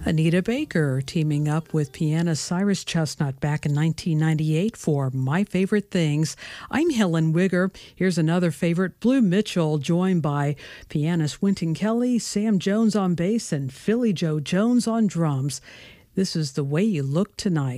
Anita Baker teaming up with pianist Cyrus Chestnut back in 1998 for My Favorite Things. I'm Helen Wigger. Here's another favorite, Blue Mitchell, joined by pianist Wynton Kelly, Sam Jones on bass, and Philly Joe Jones on drums. This is The Way You Look Tonight.